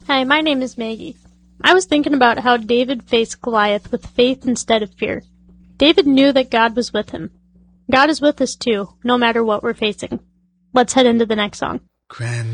Hi, my name is Maggie. I was thinking about how David faced Goliath with faith instead of fear. David knew that God was with him. God is with us too, no matter what we're facing. Let's head into the next song.